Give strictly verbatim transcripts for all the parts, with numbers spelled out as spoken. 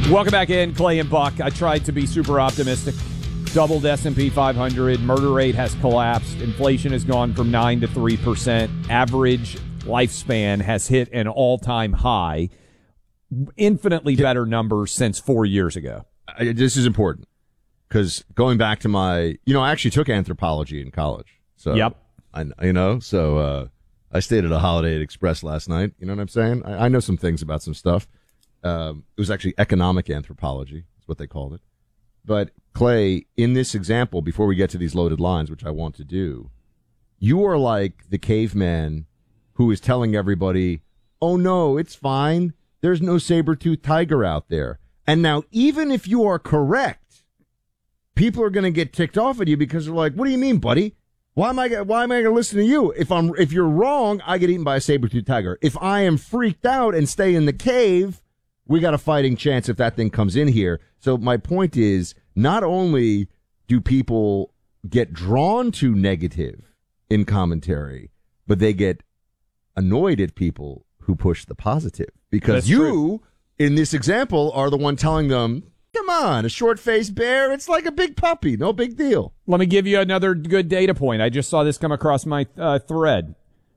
Welcome back in, Clay and Buck. I tried to be super optimistic. Doubled S and P five hundred. Murder rate has collapsed. Inflation has gone from nine to three percent. Average lifespan has hit an all-time high. Infinitely better numbers since four years ago. I, this is important because going back to my, you know, I actually took anthropology in college. So, yep. I, you know, so uh, I stayed at a Holiday Inn Express last night. You know what I'm saying? I, I know some things about some stuff. Um, it was actually economic anthropology, is what they called it. But, Clay, in this example, before we get to these loaded lines, which I want to do, you are like the caveman who is telling everybody, oh, no, it's fine. There's no saber-toothed tiger out there. And now, even if you are correct, people are going to get ticked off at you because they're like, what do you mean, buddy? Why am I, why am I going to listen to you? If I'm, if you're wrong, I get eaten by a saber-toothed tiger. If I am freaked out and stay in the cave, we got a fighting chance if that thing comes in here. So my point is, not only do people get drawn to negative in commentary, but they get annoyed at people who push the positive. Because That's you, true. in this example, are the one telling them, come on, a short-faced bear, it's like a big puppy, no big deal. Let me give you another good data point. I just saw this come across my uh, thread.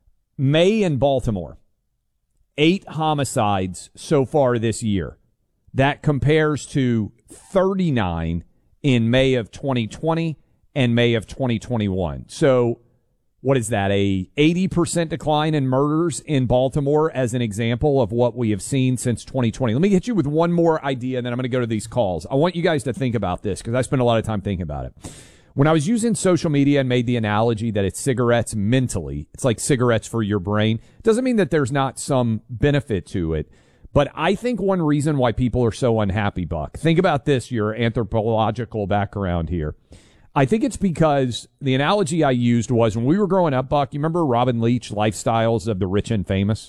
May in Baltimore. Eight homicides so far this year. That compares to thirty-nine in May of twenty twenty and May of twenty twenty-one. So what is that, a eighty percent decline in murders in Baltimore as an example of what we have seen since twenty twenty. Let me hit you with one more idea, and then I'm going to go to these calls. I want you guys to think about this because I spend a lot of time thinking about it. When I was using social media and made the analogy that it's cigarettes mentally, it's like cigarettes for your brain. Doesn't mean that there's not some benefit to it. But I think one reason why people are so unhappy, Buck, think about this, your anthropological background here. I think it's because the analogy I used was when we were growing up, Buck, you remember Robin Leach, Lifestyles of the Rich and Famous?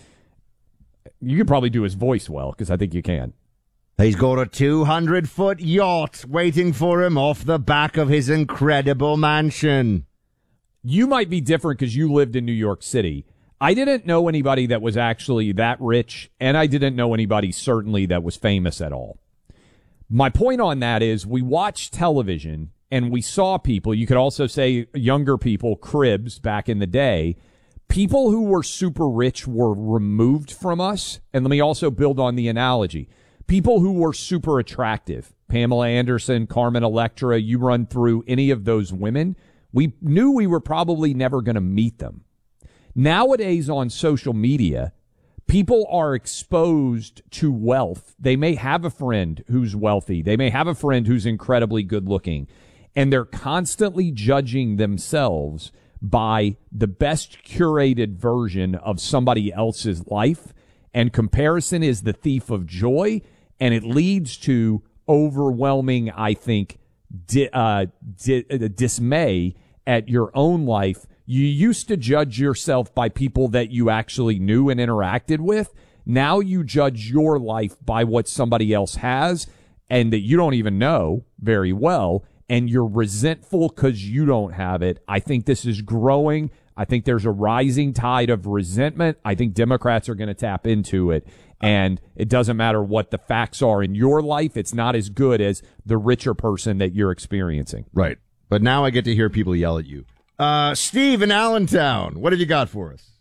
You could probably do his voice well because I think you can. He's got a two hundred foot yacht waiting for him off the back of his incredible mansion. You might be different because you lived in New York City. I didn't know anybody that was actually that rich, and I didn't know anybody certainly that was famous at all. My point on that is we watched television, and we saw people, you could also say younger people, cribs back in the day, people who were super rich were removed from us. And let me also build on the analogy. People who were super attractive, Pamela Anderson, Carmen Electra, you run through any of those women, we knew we were probably never going to meet them. Nowadays on social media, people are exposed to wealth. They may have a friend who's wealthy. They may have a friend who's incredibly good looking, and they're constantly judging themselves by the best curated version of somebody else's life. And comparison is the thief of joy, and it leads to overwhelming, I think, di- uh, di- uh, dismay at your own life. You used to judge yourself by people that you actually knew and interacted with. Now you judge your life by what somebody else has and that you don't even know very well, and you're resentful because you don't have it. I think this is growing. I think there's a rising tide of resentment. I think Democrats are going to tap into it. And it doesn't matter what the facts are in your life. It's not as good as the richer person that you're experiencing. Right. But now I get to hear people yell at you. Uh, Steve in Allentown, what have you got for us?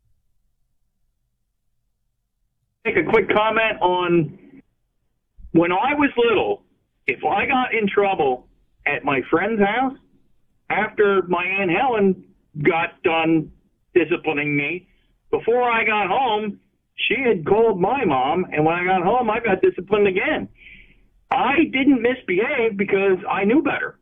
Make a quick comment on when I was little, if I got in trouble at my friend's house after my Aunt Helen got done disciplining me, before I got home, she had called my mom, and when I got home, I got disciplined again. I didn't misbehave because I knew better.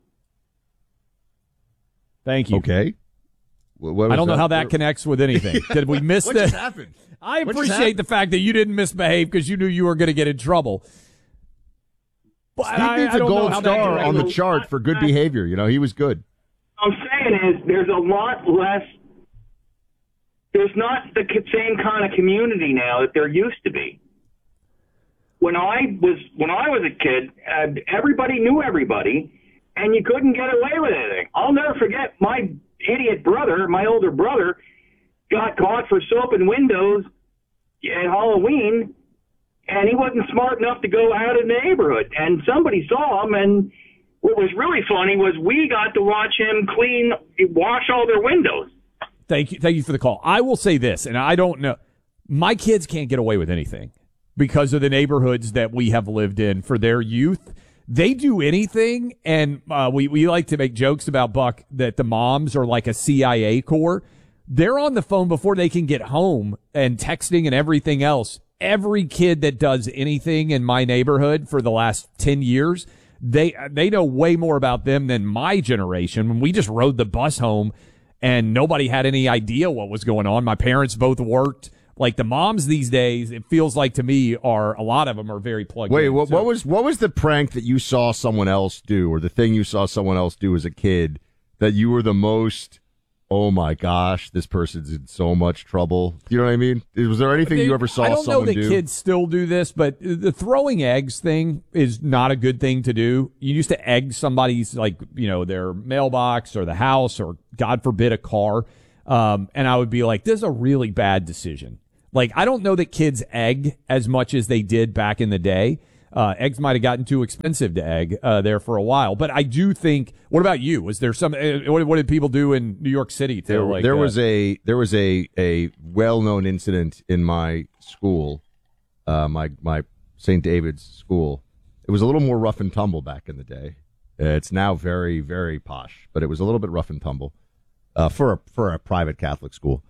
Thank you. Okay. What, what I don't know that? how that connects with anything. Did we miss what that? Just happened? I what appreciate the fact that you didn't misbehave because you knew you were going to get in trouble. But Steve I, needs I a don't know gold how that star connects. on the chart for good behavior. You know, he was good. What I'm saying is there's a lot less, there's not the same kind of community now that there used to be. When I was when I was a kid, uh, everybody knew everybody, and you couldn't get away with anything. I'll never forget my idiot brother, my older brother, got caught for soap and windows at Halloween, and he wasn't smart enough to go out of the neighborhood. And somebody saw him, and what was really funny was we got to watch him clean, wash all their windows. Thank you, thank you for the call. I will say this, and I don't know, my kids can't get away with anything because of the neighborhoods that we have lived in for their youth. They do anything, and uh, we, we like to make jokes about, Buck, that the moms are like a C I A core. They're on the phone before they can get home and texting and everything else. Every kid that does anything in my neighborhood for the last ten years, they they know way more about them than my generation. When we just rode the bus home and nobody had any idea what was going on. My parents both worked. Like the moms these days, it feels like to me are a lot of them are very plugged Wait, in. what, So- what was what was the prank that you saw someone else do, or the thing you saw someone else do as a kid that you were the most, oh my gosh, this person's in so much trouble? You know what I mean? Was there anything They- you ever saw I don't someone know that do? kids still do this, but the throwing eggs thing is not a good thing to do. You used to egg somebody's, like, you know, their mailbox or the house or, God forbid, a car. Um, and I would be like, this is a really bad decision. Like, I don't know that kids egg as much as they did back in the day. Uh, eggs might have gotten too expensive to egg uh, there for a while. But I do think, what about you? Was there some, uh, what, what did people do in New York City? To, There, like, there uh, was a there was a, a well known incident in my school, uh, my my Saint David's school. It was a little more rough and tumble back in the day. Uh, it's now very very posh, but it was a little bit rough and tumble uh, for a, for a private Catholic school.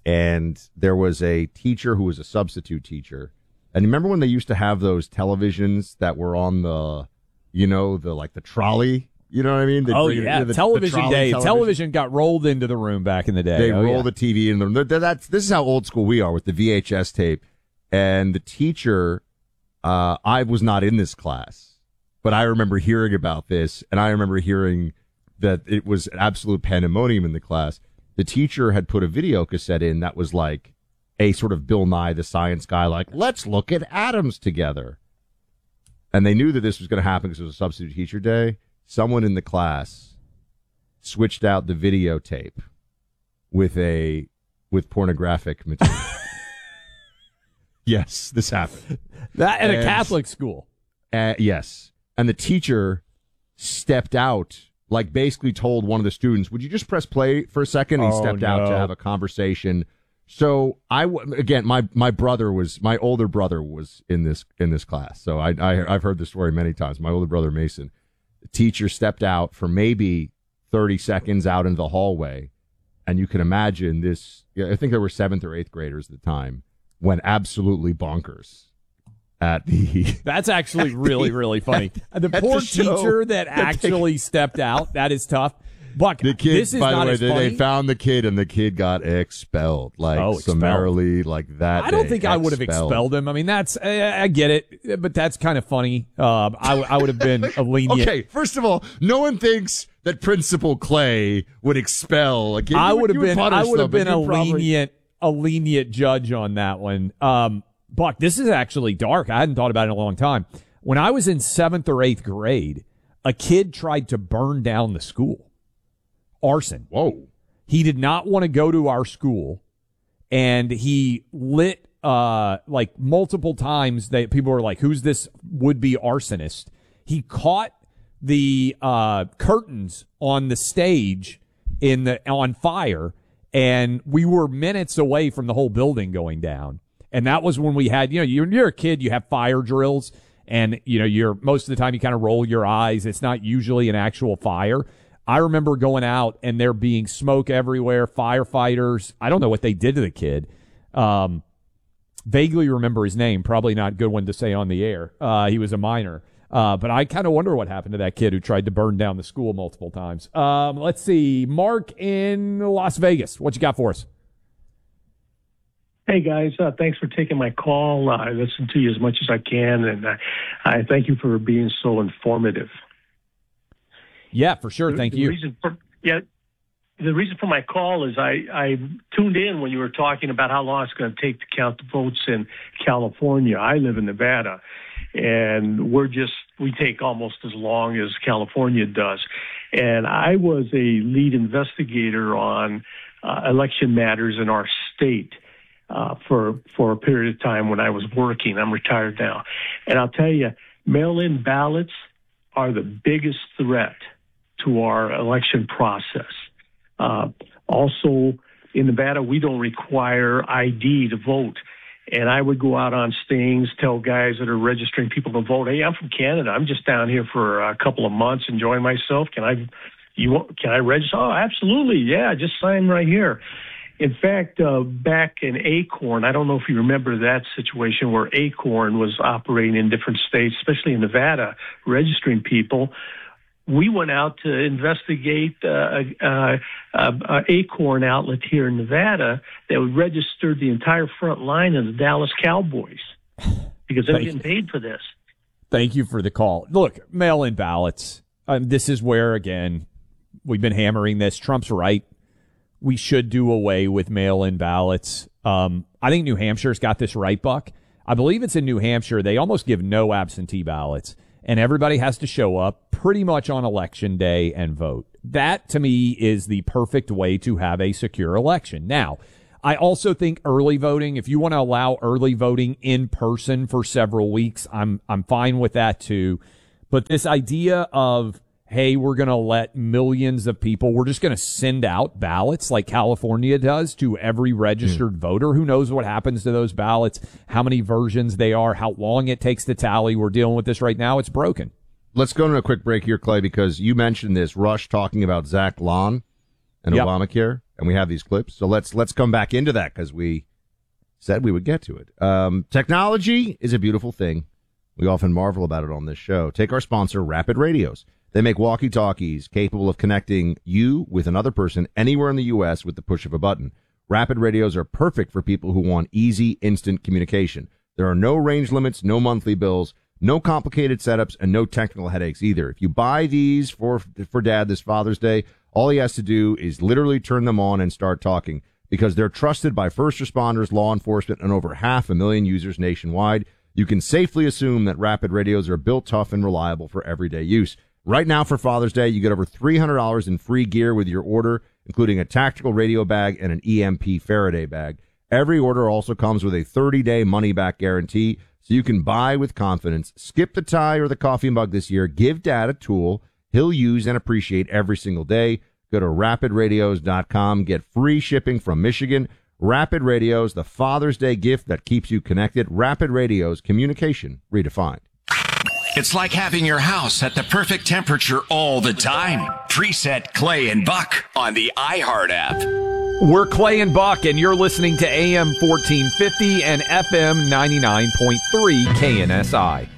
And there was a teacher who was a substitute teacher. And remember when they used to have those televisions that were on the, you know, the like the trolley? You know what I mean? They'd Oh, bring it- yeah. you know, the- the television trolley day. television. Television got rolled into the room back in the day. They Oh, roll yeah. the T V in the th- that's this is how old school we are with the V H S tape. And the teacher, uh, I was not in this class, but I remember hearing about this, and I remember hearing that it was absolute pandemonium in the class. The teacher had put a video cassette in that was like a sort of Bill Nye the Science Guy, like, let's look at atoms together. And they knew that this was going to happen because it was a substitute teacher day. Someone in the class switched out the videotape with a with pornographic material. Yes, this happened. That at a And- Catholic school. Uh, yes. And the teacher stepped out, like basically told one of the students, would you just press play for a second? And he Oh, stepped out to no. have a conversation. So I, w- again, my, my brother was, my older brother was in this, in this class. So I, I, I've heard this story many times. My older brother, Mason, the teacher stepped out for maybe thirty seconds out into the hallway. And you can imagine this. Yeah, I think there were seventh or eighth graders at the time, went absolutely bonkers at the, That's actually really, really funny. The at poor the show. teacher that actually stepped out, that is tough. Buck, The kid, this is by the not way, as they, funny. they found the kid, and the kid got expelled, like Oh, expelled. summarily, like that. I don't day, think I would have expelled him. I mean, that's, I, I get it, but that's kind of funny. Um, I, w- I would have been a lenient. Okay, first of all, no one thinks that Principal Clay would expel a kid. I You would have you been, I punish would have them, been but a you probably- lenient, a lenient judge on that one. Um, Buck, this is actually dark. I hadn't thought about it in a long time. When I was in seventh or eighth grade, a kid tried to burn down the school. Arson. Whoa. He did not want to go to our school, and he lit uh like multiple times that people were like, who's this would-be arsonist? He caught the uh curtains on the stage in the on fire, and we were minutes away from the whole building going down. And that was when we had, you know, you're, you're a kid, you have fire drills, and you know, you're most of the time you kind of roll your eyes. It's not usually an actual fire. I remember going out and there being smoke everywhere, firefighters. I don't know what they did to the kid. Um, vaguely remember his name. Probably not a good one to say on the air. Uh, he was a minor. Uh, but I kind of wonder what happened to that kid who tried to burn down the school multiple times. Um, let's see. Mark in Las Vegas. What you got for us? Hey, guys. Uh, thanks for taking my call. Uh, I listen to you as much as I can, and uh, I thank you for being so informative. Yeah, for sure. Thank the you. Reason for, yeah, the reason for my call is I, I tuned in when you were talking about how long it's going to take to count the votes in California. I live in Nevada, and we're just, we take almost as long as California does. And I was a lead investigator on uh, election matters in our state. uh, for for a period of time when I was working. I'm retired now. And I'll tell you, mail-in ballots are the biggest threat to our election process. Uh, also, in Nevada, we don't require I D to vote. And I would go out on stings, tell guys that are registering people to vote, hey, I'm from Canada. I'm just down here for a couple of months enjoying myself. Can I, you want, can I register? Oh, absolutely. Yeah, just sign right here. In fact, uh, back in Acorn, I don't know if you remember that situation where Acorn was operating in different states, especially in Nevada, registering people. We went out to investigate uh, a, a, a Acorn outlet here in Nevada that registered the entire front line of the Dallas Cowboys because they were getting paid for this. Thank you for the call. Look, mail-in ballots. Um, this is where, again, we've been hammering this. Trump's right. We should do away with mail-in ballots. Um, I think New Hampshire's got this right, Buck. I believe it's in New Hampshire. They almost give no absentee ballots. And everybody has to show up pretty much on election day and vote. That, to me, is the perfect way to have a secure election. Now, I also think early voting, if you want to allow early voting in person for several weeks, I'm I'm fine with that too. But this idea of, hey, we're going to let millions of people, we're just going to send out ballots like California does to every registered mm. voter. Who knows what happens to those ballots, how many versions they are, how long it takes to tally. We're dealing with this right now. It's broken. Let's go into a quick break here, Clay, because you mentioned this. Rush talking about Zach Lon and yep. Obamacare, and we have these clips. So let's let's come back into that because we said we would get to it. Um, technology is a beautiful thing. We often marvel about it on this show. Take our sponsor, Rapid Radios. They make walkie-talkies capable of connecting you with another person anywhere in the U S with the push of a button. Rapid radios are perfect for people who want easy, instant communication. There are no range limits, no monthly bills, no complicated setups, and no technical headaches either. If you buy these for for Dad this Father's Day, all he has to do is literally turn them on and start talking because they're trusted by first responders, law enforcement, and over half a million users nationwide. You can safely assume that Rapid radios are built tough and reliable for everyday use. Right now for Father's Day, you get over three hundred dollars in free gear with your order, including a tactical radio bag and an E M P Faraday bag. Every order also comes with a thirty-day money-back guarantee, so you can buy with confidence. Skip the tie or the coffee mug this year. Give Dad a tool he'll use and appreciate every single day. Go to rapid radios dot com. Get free shipping from Michigan. Rapid Radios, the Father's Day gift that keeps you connected. Rapid Radios, communication redefined. It's like having your house at the perfect temperature all the time. Preset Clay and Buck on the iHeart app. We're Clay and Buck, and you're listening to A M fourteen fifty and F M ninety-nine point three K N S I.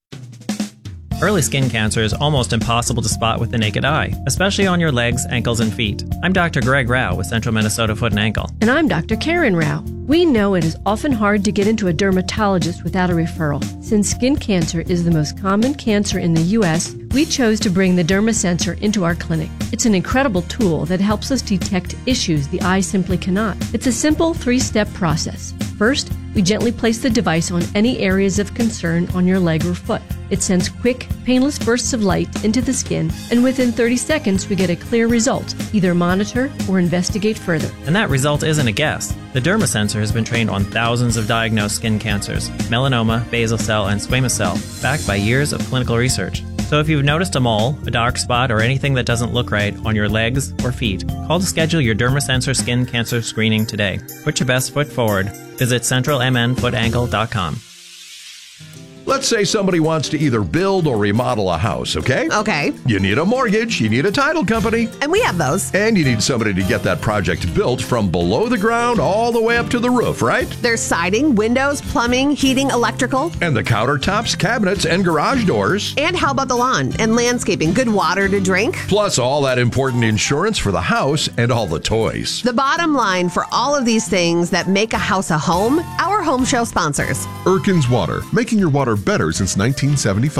Early skin cancer is almost impossible to spot with the naked eye, especially on your legs, ankles, and feet. I'm Doctor Greg Rao with Central Minnesota Foot and Ankle. And I'm Doctor Karen Rao. We know it is often hard to get into a dermatologist without a referral. Since skin cancer is the most common cancer in the U S, we chose to bring the DermaSensor into our clinic. It's an incredible tool that helps us detect issues the eye simply cannot. It's a simple three-step process. First, we gently place the device on any areas of concern on your leg or foot. It sends quick, painless bursts of light into the skin, and within thirty seconds we get a clear result. Either monitor or investigate further. And that result isn't a guess. The DermaSensor has been trained on thousands of diagnosed skin cancers, melanoma, basal cell, and squamous cell, backed by years of clinical research. So if you've noticed a mole, a dark spot, or anything that doesn't look right on your legs or feet, call to schedule your DermaSensor skin cancer screening today. Put your best foot forward. Visit central m n foot ankle dot com. Let's say somebody wants to either build or remodel a house, okay? Okay. You need a mortgage, you need a title company. And we have those. And you need somebody to get that project built from below the ground all the way up to the roof, right? There's siding, windows, plumbing, heating, electrical. And the countertops, cabinets, and garage doors. And how about the lawn and landscaping? Good water to drink. Plus all that important insurance for the house and all the toys. The bottom line for all of these things that make a house a home, our home show sponsors. Erkins Water, making your water better since nineteen seventy-five.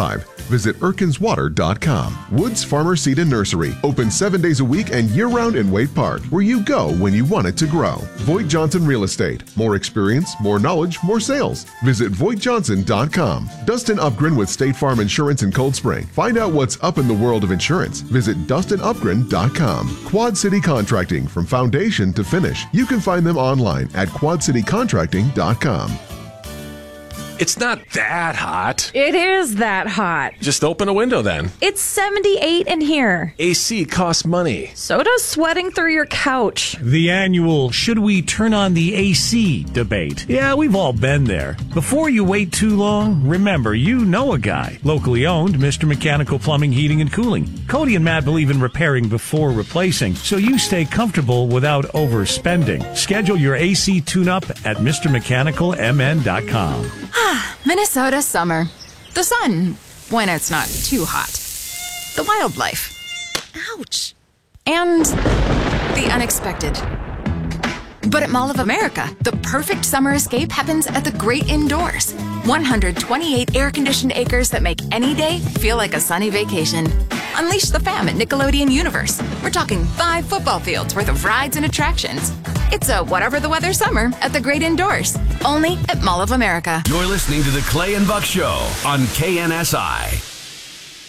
Visit Erkins Water dot com. Woods Farmer Seed and Nursery. Open seven days a week and year-round in Waite Park, where you go when you want it to grow. Voigt Johnson Real Estate. More experience, more knowledge, more sales. Visit Voigt Johnson dot com. Dustin Upgren with State Farm Insurance in Cold Spring. Find out what's up in the world of insurance. Visit Dustin Upgren dot com. Quad City Contracting, from foundation to finish. You can find them online at Quad City Contracting dot com. It's not that hot. It is that hot. Just open a window then. It's seventy-eight in here. A C costs money. So does sweating through your couch. The annual should we turn on the A C debate. Yeah, we've all been there. Before you wait too long, remember you know a guy. Locally owned, Mister Mechanical Plumbing, Heating, and Cooling. Cody and Matt believe in repairing before replacing, so you stay comfortable without overspending. Schedule your A C tune-up at Mr Mechanical M N dot com. Minnesota summer. The sun, when it's not too hot. The wildlife. Ouch. And the unexpected. But at Mall of America, the perfect summer escape happens at the great indoors. one hundred twenty-eight air-conditioned acres that make any day feel like a sunny vacation. Unleash the fam at Nickelodeon Universe. We're talking five football fields worth of rides and attractions. It's a whatever the weather summer at the great indoors. Only at Mall of America. You're listening to the Clay and Buck Show on K N S I.